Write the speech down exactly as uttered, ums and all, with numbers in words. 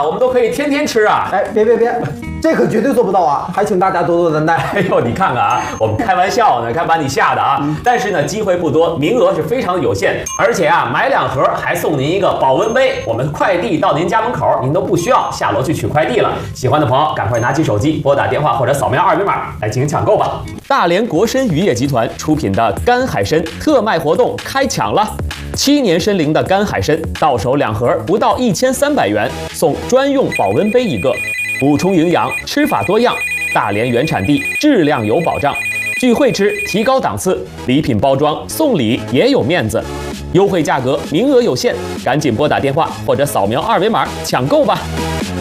我们都可以天天吃啊！ 哎，别别别，这可绝对做不到啊！还请大家多多担待。 哎呦，你看看啊，我们开玩笑呢，看把你吓的啊！嗯、但是呢，机会不多，名额是非常有限，而且啊，买两盒还送您一个保温杯，我们快递到您家门口，您都不需要下楼去取快递了。喜欢的朋友，赶快拿起手机拨打电话或者扫描二维码来进行抢购吧！大连国参渔业集团出品的干海参特卖活动开抢了。七年参龄的干海参，到手两盒不到一千三百元，送专用保温杯一个，补充营养，吃法多样。大连原产地，质量有保障。聚会吃，提高档次。礼品包装送礼也有面子，优惠价格，名额有限，赶紧拨打电话或者扫描二维码抢购吧。